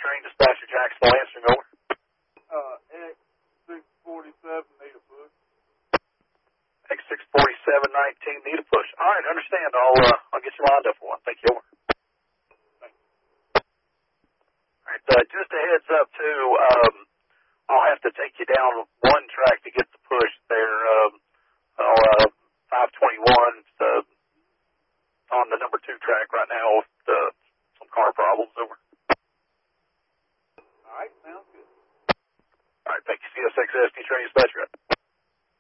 train dispatcher Jacksonville answering over. X647 need a push. X64719 need a push. All right, understand. I'll get you lined up for one. Thank you, over. Thank you. All right, just a heads up too. I'll have to take you down one track to get the push there. 521 on the number 2 track right now with some car problems, over. All right, sounds good. All right, thank you. CSXSD train dispatcher.